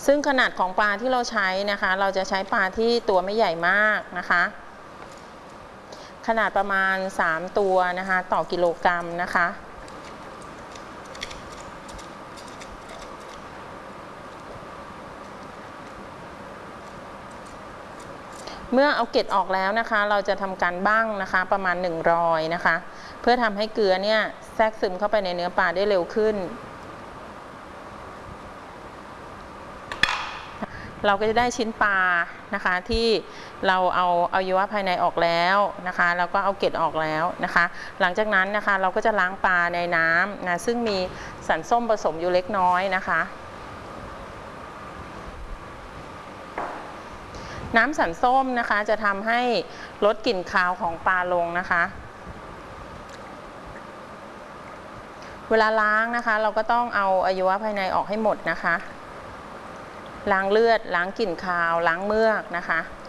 ซึ่งขนาดของปลาที่เราใช้นะคะเราจะใช้ปลาที่ตัวไม่ใหญ่มากนะคะขนาดประมาณ3ตัวนะคะต่อกิโลกรัมนะคะเมื่อเอาเกล็ดออกแล้วนะคะเราจะทำการบั้งนะคะประมาณ1รอยนะคะเพื่อทำให้เกลือเนี่ยแทรกซึมเข้าไปในเนื้อปลาได้เร็วขึ้นเราก็จะได้ชิ้นปลานะคะที่เราเอาอวัยวะภายในออกแล้วนะคะแล้วก็เอาเกล็ดออกแล้วนะคะหลังจากนั้นนะคะเราก็จะล้างปลาในน้ำนะซึ่งมีสารส้มผสมอยู่เล็กน้อยนะคะน้ำสารส้มนะคะจะทำให้ลดกลิ่นคาวของปลาลงนะคะเวลาล้างนะคะเราก็ต้องเอาอวัยวะภายในออกให้หมดนะคะล้างเลือดล้างกลิ่นคาวล้างเมือกนะคะ